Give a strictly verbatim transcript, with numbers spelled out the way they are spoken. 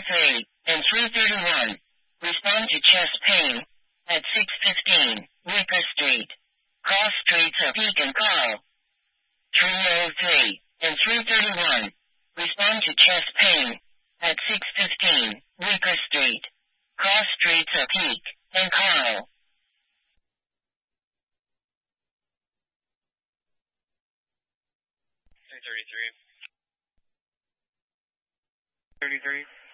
three and three thirty-one. Respond to chest pain at six fifteen, Wicker Street. Cross streets of Peak and Carl. three oh three and three thirty-one. Respond to chest pain at six fifteen, Wicker Street. Cross streets of Peak and Carl. three thirty-three. thirty-three.